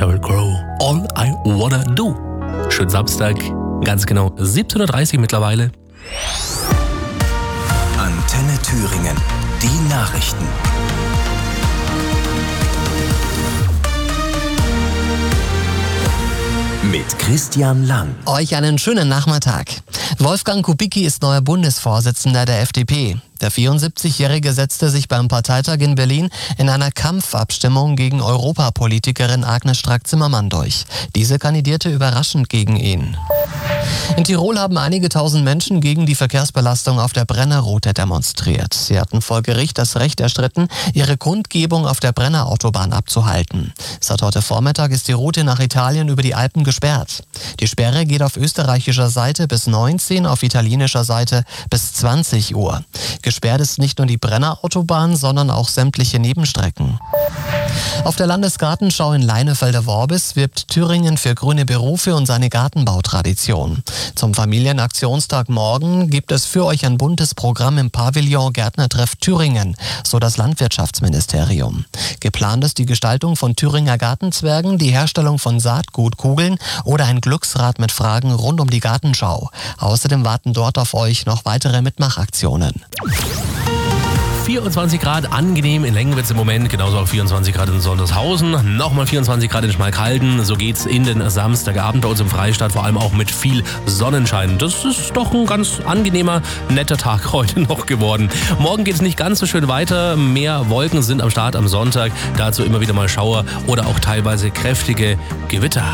Sheryl Crow, All I Wanna Do. Schönen Samstag, ganz genau 17:30 Uhr mittlerweile. Antenne Thüringen, die Nachrichten. Mit Christian Lang. Euch einen schönen Nachmittag. Wolfgang Kubicki ist neuer Bundesvorsitzender der FDP. Der 74-Jährige setzte sich beim Parteitag in Berlin in einer Kampfabstimmung gegen Europapolitikerin Agnes Strack-Zimmermann durch. Diese kandidierte überraschend gegen ihn. In Tirol haben einige tausend Menschen gegen die Verkehrsbelastung auf der Brennerroute demonstriert. Sie hatten vor Gericht das Recht erstritten, ihre Kundgebung auf der Brennerautobahn abzuhalten. Seit heute Vormittag ist die Route nach Italien über die Alpen gesperrt. Die Sperre geht auf österreichischer Seite bis 19, auf italienischer Seite bis 20 Uhr. Gesperrt ist nicht nur die Brennerautobahn, sondern auch sämtliche Nebenstrecken. Auf der Landesgartenschau in Leinefelder-Worbis wirbt Thüringen für grüne Berufe und seine Gartenbautradition. Zum Familienaktionstag morgen gibt es für euch ein buntes Programm im Pavillon Gärtnertreff Thüringen, so das Landwirtschaftsministerium. Geplant ist die Gestaltung von Thüringer Gartenzwergen, die Herstellung von Saatgutkugeln oder ein Glücksrad mit Fragen rund um die Gartenschau. Außerdem warten dort auf euch noch weitere Mitmachaktionen. 24 Grad, angenehm in Lengenwitz im Moment, genauso auch 24 Grad in Sondershausen, nochmal 24 Grad in Schmalkalden. So geht's in den Samstagabend bei uns im Freistaat, vor allem auch mit viel Sonnenschein. Das ist doch ein ganz angenehmer, netter Tag heute noch geworden. Morgen geht's nicht ganz so schön weiter, mehr Wolken sind am Start am Sonntag, dazu immer wieder mal Schauer oder auch teilweise kräftige Gewitter.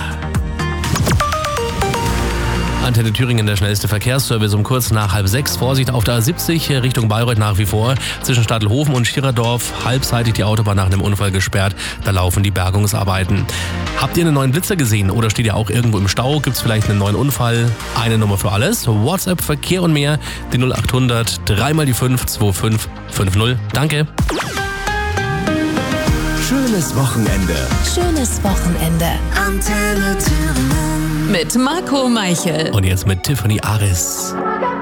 Antenne Thüringen, der schnellste Verkehrsservice um kurz nach 5:30. Vorsicht auf der A70 Richtung Bayreuth nach wie vor. Zwischen Stadelhofen und Schirerdorf halbseitig die Autobahn nach einem Unfall gesperrt. Da laufen die Bergungsarbeiten. Habt ihr einen neuen Blitzer gesehen oder steht ihr auch irgendwo im Stau? Gibt es vielleicht einen neuen Unfall? Eine Nummer für alles. WhatsApp, Verkehr und mehr. Die 0800 3x5 2550. Danke. Schönes Wochenende. Schönes Wochenende. Antenne Thüringen. Mit Marco Meichel. Und jetzt mit Tiffany Aris.